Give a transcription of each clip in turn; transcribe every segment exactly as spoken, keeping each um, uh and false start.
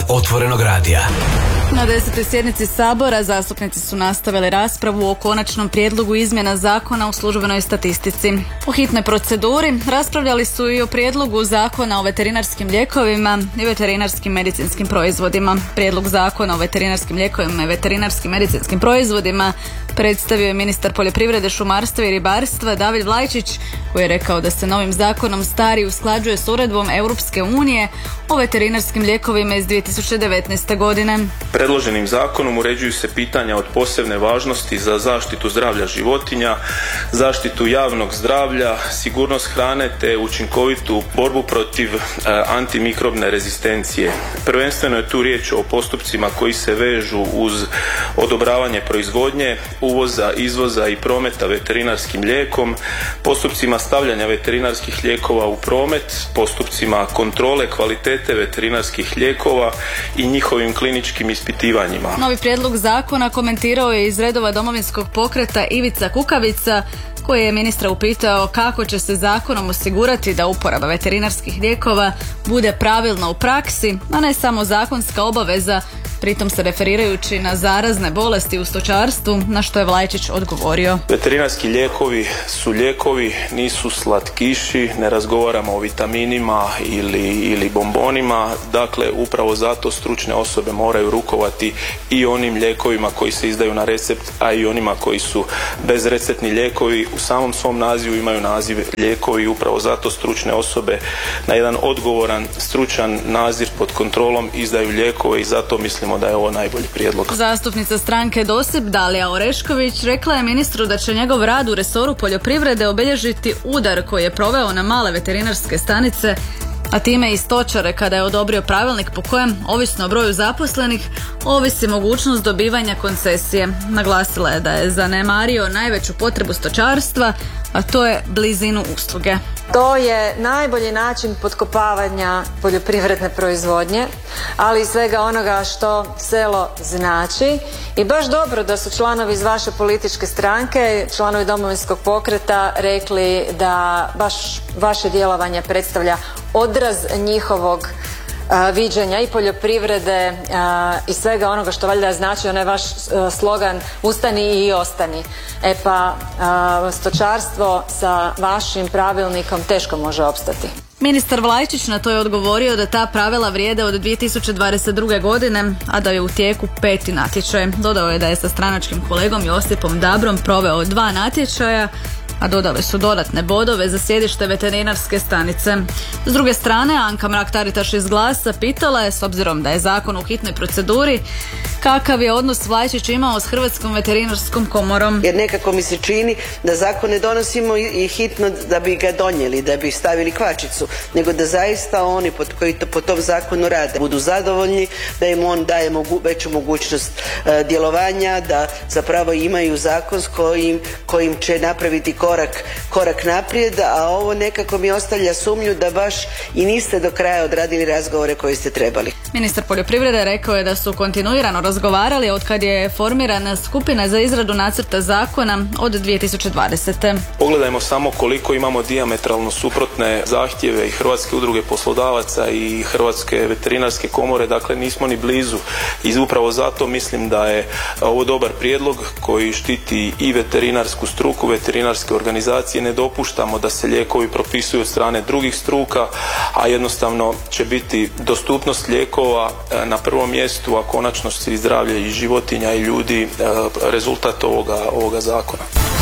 Otvorenog radija. Na desetoj sjednici Sabora zastupnici su nastavili raspravu o konačnom prijedlogu izmjena Zakona o službenoj statistici. Po hitnoj proceduri raspravljali su i o prijedlogu Zakona o veterinarskim lijekovima i veterinarskim medicinskim proizvodima. Prijedlog Zakona o veterinarskim lijekovima i veterinarskim medicinskim proizvodima predstavio je ministar poljoprivrede, šumarstva i ribarstva David Vlajčić, koji je rekao da se novim zakonom stari usklađuje s uredbom Europske unije o veterinarskim lijekovima iz dvije tisuće devetnaeste. godine. Predloženim zakonom uređuju se pitanja od posebne važnosti za zaštitu zdravlja životinja, zaštitu javnog zdravlja, sigurnost hrane te učinkovitu borbu protiv e, antimikrobne rezistencije. Prvenstveno je tu riječ o postupcima koji se vežu uz odobravanje proizvodnje, uvoza, izvoza i prometa veterinarskim lijekom, postupcima stavljanja veterinarskih lijekova u promet, postupcima kontrole kvalitete veterinarskih lijekova i njihovim kliničkim ispitivanjima. Novi prijedlog zakona komentirao je iz redova Domovinskog pokreta Ivica Kukavica, koji je ministra upitao kako će se zakonom osigurati da uporaba veterinarskih lijekova bude pravilna u praksi, a ne samo zakonska obaveza, pritom se referirajući na zarazne bolesti u stočarstvu, na što je Vlajčić odgovorio. Veterinarski lijekovi su lijekovi, nisu slatkiši, ne razgovaramo o vitaminima ili, ili bombonima, dakle upravo zato stručne osobe moraju rukovati i onim lijekovima koji se izdaju na recept, a i onima koji su bezreceptni lijekovi. U samom svom nazivu imaju naziv lijekovi i upravo zato stručne osobe na jedan odgovoran, stručan nadzor pod kontrolom izdaju lijekove i zato mislim da je ovo najbolji prijedlog. Zastupnica stranke DOSIP Dalija Orešković rekla je ministru da će njegov rad u resoru poljoprivrede obilježiti udar koji je proveo na male veterinarske stanice, a time i stočare kada je odobrio pravilnik po kojem, ovisno o broju zaposlenih, ovisi mogućnost dobivanja koncesije. Naglasila je da je zanemario najveću potrebu stočarstva, a to je blizinu usluge. To je najbolji način potkopavanja poljoprivredne proizvodnje, ali i svega onoga što selo znači. I baš dobro da su članovi iz vaše političke stranke, članovi Domovinskog pokreta, rekli da baš vaše djelovanje predstavlja odraz njihovog a, viđenja i poljoprivrede a, i svega onoga što valjda znači onaj vaš a, slogan ustani i ostani. E pa a, stočarstvo sa vašim pravilnikom teško može opstati. Ministar Vlajčić na to je odgovorio da ta pravila vrijede od dvije tisuće dvadeset druge. godine, a da je u tijeku peti natječaj. Dodao je da je sa stranačkim kolegom Josipom Dabrom proveo dva natječaja, a dodale su dodatne bodove za sjedište veterinarske stanice. S druge strane, Anka Mrak-Taritaš iz Glasa pitala je, s obzirom da je zakon u hitnoj proceduri, kakav je odnos Vlajčić imao s Hrvatskom veterinarskom komorom. Jer nekako mi se čini da zakon ne donosimo i hitno da bi ga donijeli, da bi stavili kvačicu, nego da zaista oni pod koji to, po tom zakonu rade budu zadovoljni, da im on daje mogu, veću mogućnost e, djelovanja, da zapravo imaju zakon s kojim, kojim će napraviti korak, korak naprijed, a ovo nekako mi ostavlja sumnju da baš i niste do kraja odradili razgovore koje ste trebali. Ministar poljoprivrede rekao je da su kontinuirano razgovarali od kad je formirana skupina za izradu nacrta zakona od dvije tisuće dvadesete. Pogledajmo samo koliko imamo dijametralno suprotne zahtjeve i Hrvatske udruge poslodavaca i Hrvatske veterinarske komore, dakle nismo ni blizu. I upravo zato mislim da je ovo dobar prijedlog koji štiti i veterinarsku struku, veterinarske organizacije. Ne dopuštamo da se lijekovi propisuju od strane drugih struka, a jednostavno će biti dostupnost lijekova na prvom mjestu, a konačnost i zdravlje i životinja i ljudi rezultat ovoga, ovoga zakona.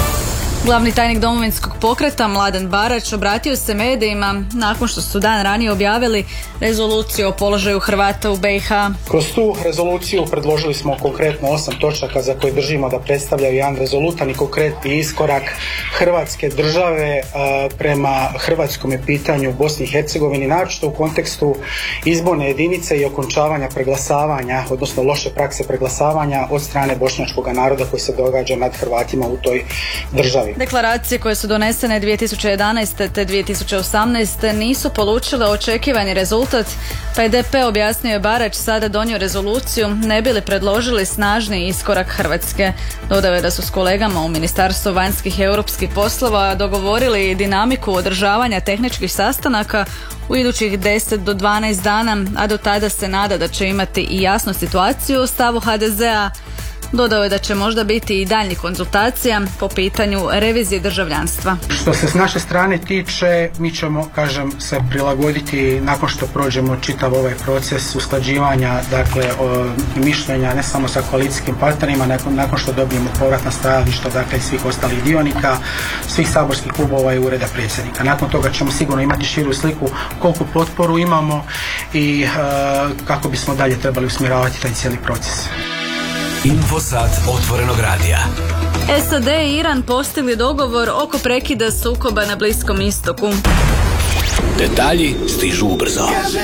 Glavni tajnik Domovinskog pokreta Mladen Barać obratio se medijima nakon što su dan ranije objavili rezoluciju o položaju Hrvata u be i ha. Kroz tu rezoluciju predložili smo konkretno osam točaka za koje držimo da predstavljaju jedan rezolutan i konkretni iskorak Hrvatske države prema hrvatskom pitanju u Bosni i Hercegovini, naročito u kontekstu izborne jedinice i okončavanja preglasavanja, odnosno loše prakse preglasavanja od strane bošnjačkog naroda koji se događa nad Hrvatima u toj državi. Deklaracije koje su donesene dvije tisuće jedanaeste te dvije tisuće osamnaeste nisu polučile očekivani rezultat, pa je D P, objasnio je Barać, sada donio rezoluciju ne bi li predložili snažni iskorak Hrvatske. Dodao je da su s kolegama u Ministarstvu vanjskih i europskih poslova dogovorili dinamiku održavanja tehničkih sastanaka u idućih deset do dvanaest dana, a do tada se nada da će imati i jasnu situaciju o stavu H D Z-a. Dodao je da će možda biti i daljnjih konzultacija po pitanju revizije državljanstva. Što se s naše strane tiče, mi ćemo, kažem, se prilagoditi nakon što prođemo čitav ovaj proces usklađivanja, dakle, o, mišljenja ne samo sa koalicijskim partnerima, nakon, nakon što dobijemo povratna stajališta, dakle, svih ostalih dionika, svih saborskih klubova i ureda predsjednika. Nakon toga ćemo sigurno imati širu sliku koliku potporu imamo i e, kako bismo dalje trebali usmjeravati taj cijeli proces. Infosat otvorenog radija. S A D i Iran postigli dogovor oko prekida sukoba na Bliskom istoku. Detalji stižu ubrzo.